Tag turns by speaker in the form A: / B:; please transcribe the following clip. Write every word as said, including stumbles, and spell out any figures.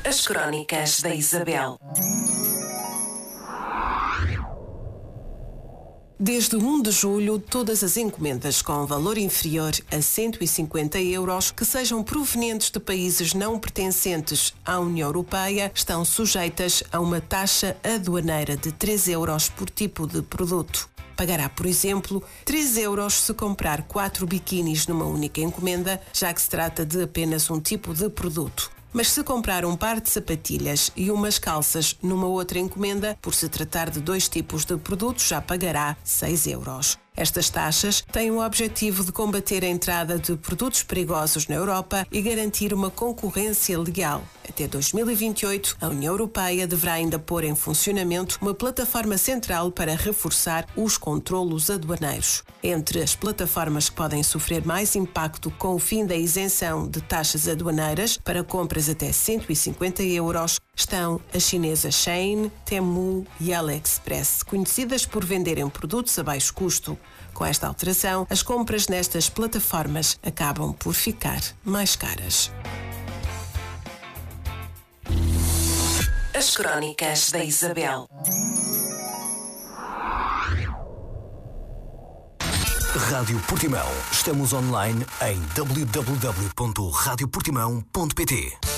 A: As Crónicas da Isabel. Desde um de julho, todas as encomendas com valor inferior a cento e cinquenta euros que sejam provenientes de países não pertencentes à União Europeia estão sujeitas a uma taxa aduaneira de três euros por tipo de produto. Pagará, por exemplo, três euros se comprar quatro biquínis numa única encomenda, já que se trata de apenas um tipo de produto. Mas se comprar um par de sapatilhas e umas calças numa outra encomenda, por se tratar de dois tipos de produtos, já pagará seis euros. Estas taxas têm o objetivo de combater a entrada de produtos perigosos na Europa e garantir uma concorrência leal. Até dois mil e vinte e oito, a União Europeia deverá ainda pôr em funcionamento uma plataforma central para reforçar os controlos aduaneiros. Entre as plataformas que podem sofrer mais impacto com o fim da isenção de taxas aduaneiras para compras até cento e cinquenta euros estão as chinesas Shein, Temu e AliExpress, conhecidas por venderem produtos a baixo custo. Com esta alteração, as compras nestas plataformas acabam por ficar mais caras. As Crónicas da Isabel.
B: Rádio Portimão. Estamos online em w w w ponto rádio portimão ponto p t.